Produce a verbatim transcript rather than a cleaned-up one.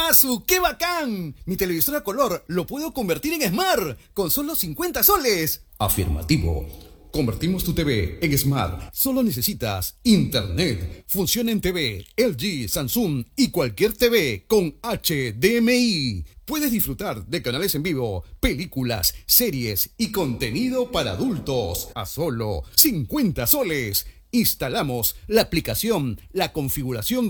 ¡Asu! ¡Qué bacán! Mi televisor a color lo puedo convertir en Smart con solo cincuenta soles. Afirmativo. Convertimos tu T V en Smart. Solo necesitas Internet. Funciona en T V, L G, Samsung y cualquier T V con H D M I. Puedes disfrutar de canales en vivo, películas, series y contenido para adultos a solo cincuenta soles. Instalamos la aplicación, la configuración